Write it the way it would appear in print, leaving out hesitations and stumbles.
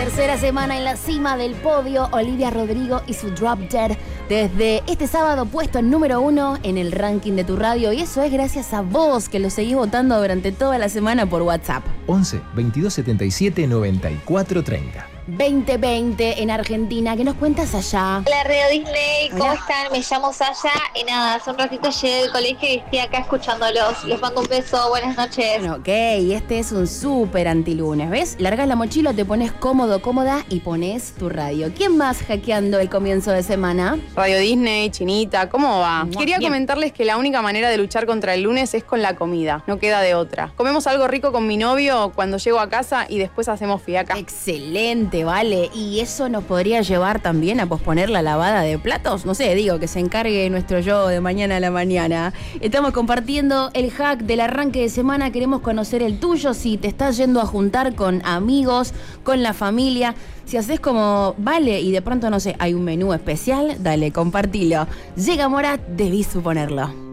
Tercera semana en la cima del podio, Olivia Rodrigo y su Drop Dead. Desde este sábado puesto en número 1 en el ranking de tu radio. Y eso es gracias a vos, que lo seguís votando durante toda la semana por WhatsApp. 11 22 77 94 30. 2020 en Argentina. ¿Qué nos cuentas allá? Hola, Radio Disney, ¿cómo Hola. están? Me llamo Saya y nada, hace un ratito llegué del colegio y estoy acá escuchándolos. Les mando un beso, buenas noches. Bueno, ok, este es un súper antilunes, ¿ves? Largas la mochila, te pones cómodo, cómoda y pones tu radio. ¿Quién más hackeando el comienzo de semana? Radio Disney, Chinita, ¿cómo va? Quería Bien. comentarles que la única manera de luchar contra el lunes es con la comida, no queda de otra. Comemos algo rico con mi novio cuando llego a casa y después hacemos fiaca. Excelente, vale. ¿Y eso nos podría llevar también a posponer la lavada de platos? No sé, digo, que se encargue nuestro yo de mañana a la mañana. Estamos compartiendo el hack del arranque de semana. Queremos conocer el tuyo. Si te estás yendo a juntar con amigos, con la familia. Si haces como vale y de pronto, no sé, hay un menú especial, dale, compartilo. Llega Morat, debís suponerlo.